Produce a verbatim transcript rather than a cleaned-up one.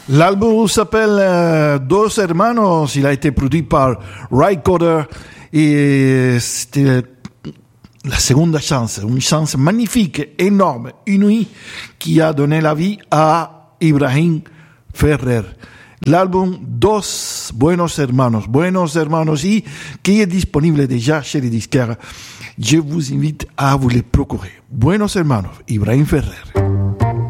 L'album s'appelle euh, Dos Hermanos. Il a été produit par Ry Cooder et c'était la seconde chance, une chance magnifique, énorme, inouïe, qui a donné la vie à Ibrahim Ferrer. L'album Dos Buenos Hermanos, Buenos Hermanos, y, qui est disponible déjà chez les disquaires. Je vous invite à vous les procurer. Buenos Hermanos, Ibrahim Ferrer.